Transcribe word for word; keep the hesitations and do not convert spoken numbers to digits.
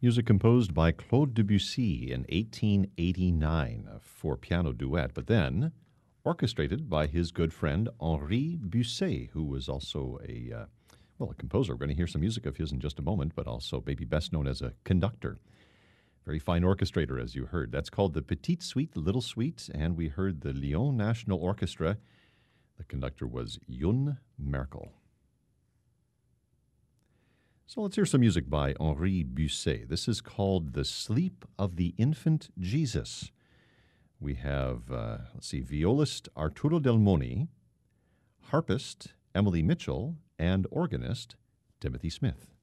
Music composed by Claude Debussy in eighteen eighty-nine for piano duet, but then orchestrated by his good friend Henri Busset, who was also a, uh, well, a composer. We're going to hear some music of his in just a moment, but also maybe best known as a conductor. Very fine orchestrator, as you heard. That's called the Petite Suite, the Little Suite, and we heard the Lyon National Orchestra. The conductor was Youn Merkel. So let's hear some music by Henri Busset. This is called The Sleep of the Infant Jesus. We have, uh, let's see, violist Arturo Del Moni, harpist Emily Mitchell, and organist Timothy Smith.